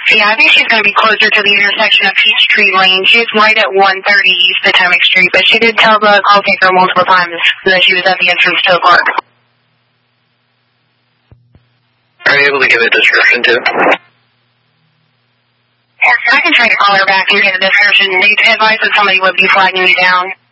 Yeah, I think she's going to be closer to the intersection of Peachtree Lane. She's right at 130 East Potomac Street, but she did tell the call taker multiple times that she was at the entrance to the park. Are you able to give a description too? Yes, I can try to call her back and get a description. They advised that somebody would be flagging you down.